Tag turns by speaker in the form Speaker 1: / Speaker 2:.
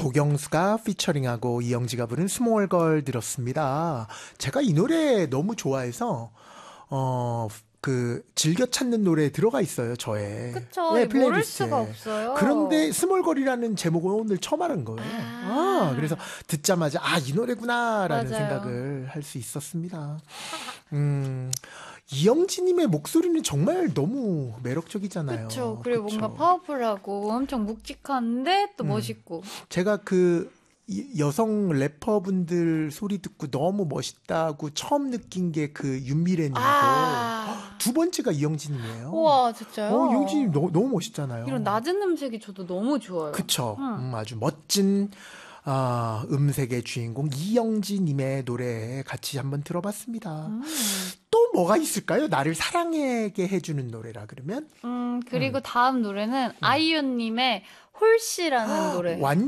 Speaker 1: 도경수가 피처링하고 이영지가 부른 스몰걸 들었습니다. 제가 이 노래 너무 좋아해서 즐겨 찾는 노래에 들어가 있어요, 저의.
Speaker 2: 그쵸.
Speaker 1: 네,
Speaker 2: 모를 수가 없어요.
Speaker 1: 그런데 스몰걸이라는 제목을 오늘 처음 알은 거예요. 그래서 듣자마자 이 노래구나라는
Speaker 2: 맞아요.
Speaker 1: 생각을 할 수 있었습니다. 이영지님의 목소리는 정말 너무 매력적이잖아요.
Speaker 2: 그렇죠. 그리고 뭔가 파워풀하고 엄청 묵직한데 또 멋있고.
Speaker 1: 제가 여성 래퍼분들 소리 듣고 너무 멋있다고 처음 느낀 게 윤미래님이고 두 번째가 이영지님이에요.
Speaker 2: 우와, 진짜요?
Speaker 1: 이영지님 너무 멋있잖아요.
Speaker 2: 이런 낮은 음색이 저도 너무 좋아요.
Speaker 1: 그쵸. 아주 멋진 음색의 주인공 이영지님의 노래 같이 한번 들어봤습니다. 또 뭐가 있을까요? 나를 사랑하게 해주는 노래라 그러면?
Speaker 2: 그리고 다음 노래는 아이유님의 홀씨라는 노래.